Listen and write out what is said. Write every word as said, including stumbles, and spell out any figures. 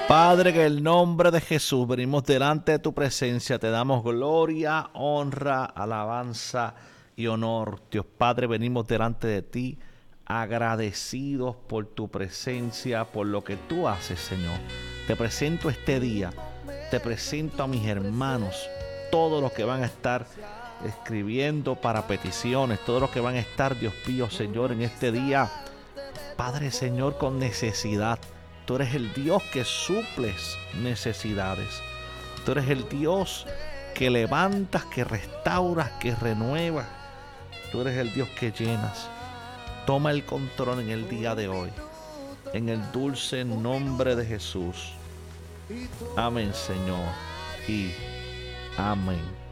Padre, en el nombre de Jesús venimos delante de tu presencia, te damos gloria, honra, alabanza y honor. Dios Padre, venimos delante de ti agradecidos por tu presencia, por lo que tú haces, Señor. Te presento este día, te presento a mis hermanos, todos los que van a estar escribiendo para peticiones, todos los que van a estar, Dios mío, Señor, en este día, Padre, Señor, con necesidad. Tú eres el Dios que suples necesidades. Tú eres el Dios que levantas, que restauras, que renuevas. Tú eres el Dios que llenas. Toma el control en el día de hoy. En el dulce nombre de Jesús. Amén, Señor. Y amén.